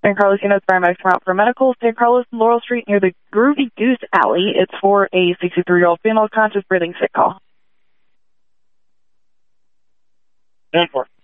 San Carlos units, paramedics come out for medical. San Carlos and Laurel Street near the Groovy Goose Alley. It's for a 63-year-old female conscious breathing sick call. 10-4.